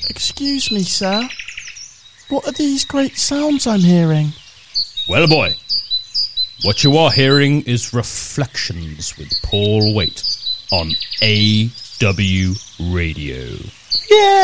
Excuse me, sir. What are these great sounds I'm hearing? Well, boy, what you are hearing is Reflections with Paul Waite on AW Radio. Yeah!